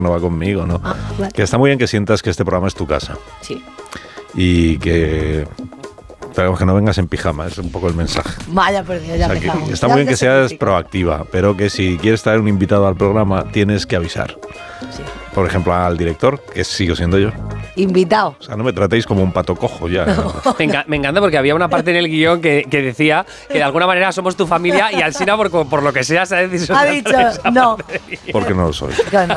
no va conmigo, ¿no? Vale. Que está muy bien que sientas que este programa es tu casa. Sí. Y que... Pero que no vengas en pijama, es un poco el mensaje. Vaya, por Dios, ya empezamos. Está muy bien que seas proactiva, pero que si quieres traer un invitado al programa, tienes que avisar. Sí. Por ejemplo, al director, que sigo siendo yo. Invitado. O sea, no me tratéis como un pato cojo ya. No. Me encanta porque había una parte en el guión que decía que de alguna manera somos tu familia y Alsina, por lo que sea, se ha decidido. Ha dicho, no. Porque no lo soy. No,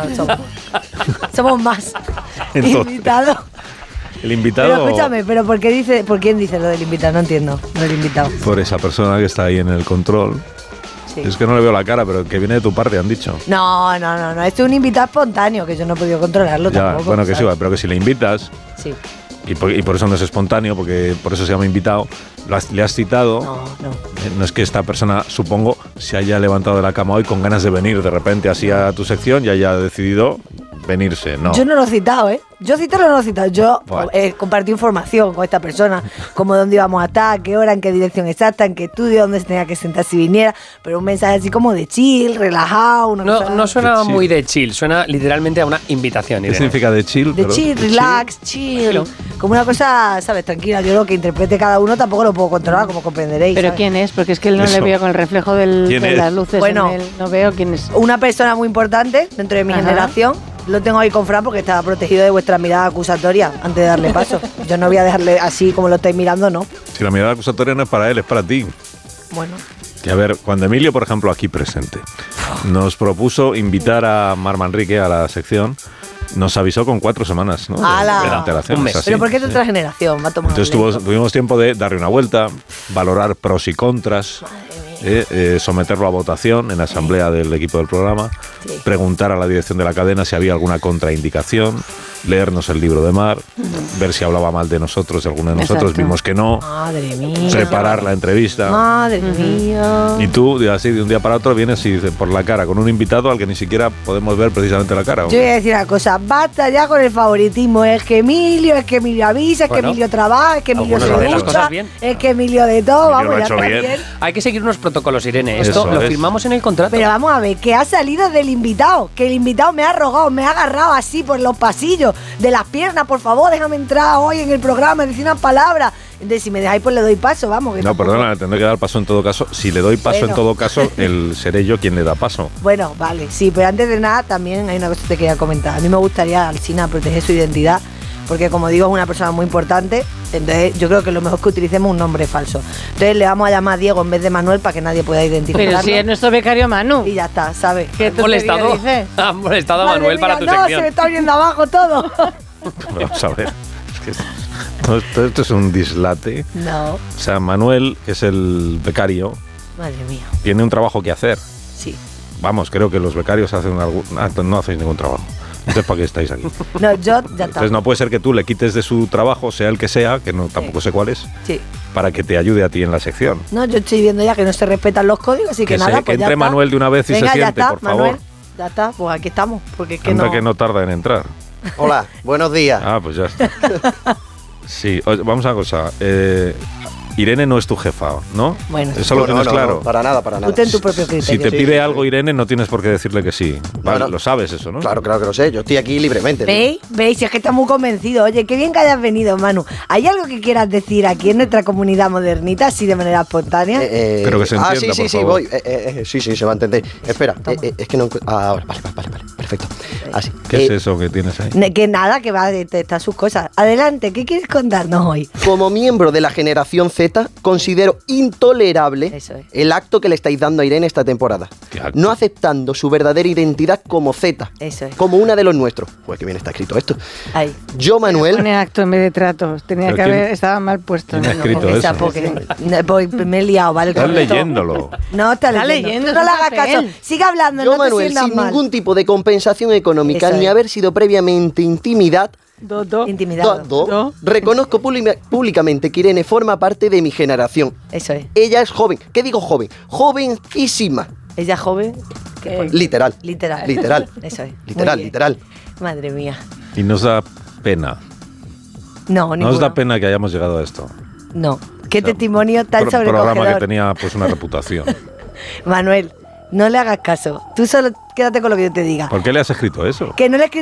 somos más. Entonces, Invitado. el invitado... Pero escúchame, ¿pero por quién dice lo del invitado? No entiendo, lo del invitado. Por esa persona que está ahí en el control. Sí. Es que no le veo la cara, pero que viene de tu parte, han dicho. No. Esto es un invitado espontáneo, que yo no he podido controlarlo Ya, tampoco. bueno, que sí, ¿sabes? pero que si le invitas, Sí. y por eso no es espontáneo, porque por eso se llama invitado, le has citado. No. No es que esta persona, supongo, se haya levantado de la cama hoy con ganas de venir de repente así a tu sección y haya decidido venirse, ¿no? Yo no lo he citado, ¿eh? Yo citarlo no lo he citado. Yo Bueno. compartí información con esta persona, como dónde íbamos a estar, qué hora, en qué dirección exacta, en qué estudio, dónde se tenía que sentar si viniera, pero un mensaje así como de chill, relajado. Una cosa No suena De chill. muy de chill, suena literalmente a una invitación. ¿Qué Irene. significa de chill? de chill, relax, chill. Como una cosa, ¿sabes? Tranquila. Yo lo que interprete cada uno tampoco lo puedo controlar, como comprenderéis. ¿Pero ¿sabes? quién es? Porque es que él no Eso. le veo con el reflejo de ¿Quién es? las luces. Bueno. en él. No veo quién es. Una persona muy importante dentro de mi Ajá. generación. Lo tengo ahí con Fran porque estaba protegido de vuestra mirada acusatoria antes de darle paso. Yo no voy a dejarle así como lo estáis mirando, no. Si la mirada acusatoria no es para él, es para ti. Bueno. Que a ver, cuando Emilio, por ejemplo, aquí presente, nos propuso invitar a Mar Manrique a la sección, nos avisó con 4 semanas, ¿no? ¡Hala! De antelación. Un mes. Es así, Pero ¿por qué es de sí. otra generación? Va a tomar Entonces lento. tuvimos tiempo de darle una vuelta, valorar pros y contras, someterlo a votación en la asamblea del equipo del programa, Sí. preguntar a la dirección de la cadena si había alguna contraindicación, leernos el libro de Mar, ver si hablaba mal de nosotros, de alguno de nosotros, Exacto. vimos que no, Madre mía. preparar la entrevista. Madre mía. Y tú, así de un día para otro, vienes y dices por la cara con un invitado al que ni siquiera podemos ver precisamente la cara. Yo voy a decir una cosa, basta ya con el favoritismo. Es que Emilio avisa, es Bueno. que Emilio trabaja, es que Emilio bueno, se las ducha, cosas bien. es que Emilio de todo, Emilio lo vamos, ha ya hecho está bien. bien. Hay que seguir unos protocolos, Irene. Esto Eso lo es. firmamos en el contrato. Pero vamos a ver, que ha salido del invitado, que el invitado me ha rogado, me ha agarrado así por los pasillos de las piernas, por favor, déjame entrar hoy en el programa, decir unas palabras. Entonces, si me dejáis, pues le doy paso, vamos. Que No, tampoco- perdona, le tendré que dar paso en todo caso. Si le doy paso Bueno. en todo caso, seré yo quien le da paso. Bueno, vale, sí, pero antes de nada también hay una cosa que te quería comentar. A mí me gustaría, Alsina, proteger su identidad, porque como digo, es una persona muy importante, entonces yo creo que lo mejor es que utilicemos un nombre falso. Entonces le vamos a llamar Diego en vez de Manuel para que nadie pueda identificarlo. Pero si es nuestro becario Manu. Y ya está, ¿sabes? ¿Qué ¿Has molestado, dices? has molestado a Madre Manuel para mía, tu no, sección. se me está viendo abajo todo. Vamos a ver. Es que todo esto es un dislate. No, O sea, Manuel, que es el becario, madre mía, tiene un trabajo que hacer. sí. Vamos, creo que los becarios hacen no hacéis ningún trabajo. Entonces, ¿para qué estáis aquí? No, yo ya está. Entonces, no puede ser que tú le quites de su trabajo, sea el que sea, que no tampoco sé cuál es, Sí. para que te ayude a ti en la sección. No, yo estoy viendo ya que no se respetan los códigos, así que, Que nada, que pues ya entre está. Manuel de una vez y Venga, se ya siente, está, por favor. Manuel, ya está, pues aquí estamos, porque es que Anda no... que no tarda en entrar. Hola, buenos días. Ah, pues ya está. Sí, oye, vamos a una cosa. Irene no es tu jefa, ¿no? Bueno. Eso lo No, tienes no, claro. no, para nada, para nada. Tú ten tu propio criterio. Si te Sí, pide sí, algo sí. Irene, no tienes por qué decirle que sí. Vale, no. lo sabes eso, ¿no? Claro, claro que lo sé. Yo estoy aquí libremente. ¿no? ¿Veis? Si es que está muy convencido. Oye, qué bien que hayas venido, Manu. ¿Hay algo que quieras decir aquí en nuestra comunidad modernita, así de manera espontánea? Pero que se entienda, sí, por sí, favor. voy. Sí, se va a entender. Espera, Toma. es que no... ahora, vale, perfecto. Así. ¿Qué es eso que tienes ahí? Que nada, que va a detectar sus cosas. Adelante, ¿qué quieres contarnos hoy? Como miembro de la generación Z, considero intolerable Eso es. el acto que le estáis dando a Irene esta temporada. ¿Qué acto? No aceptando su verdadera identidad como Z. Eso es. Como una de los nuestros. Pues que bien está escrito esto. Ahí. Yo, Manuel... Pone acto en vez de tratos. Tenía ¿Pero que quién- haber... Estaba mal puesto. quién ha ¿no? escrito Porque eso? pues me he liado, ¿vale? Estás Con esto. leyéndolo. No, está Está leyendo. leyendo, Tú no es le un hagas caso. papel. Sigue hablando, Yo, no te Manuel, sientas sin mal. ningún tipo de compensación económica Eso ni es. haber sido previamente Dodo. Intimidado. reconozco públicamente que Irene forma parte de mi generación. Eso es. Ella es joven. ¿Qué digo joven? Jovencísima. Ella joven. Literal. Literal. Literal. Eso es. Muy Literal, bien. literal. Madre mía. Y nos da pena. No, Nos ninguno. da pena que hayamos llegado a esto. No. Qué O sea, testimonio tan programa que sobrecogedor. tenía pues una reputación. Manuel, no le hagas caso. Tú solo quédate con lo que yo te diga. ¿Por qué le has escrito eso? Que no le he escrito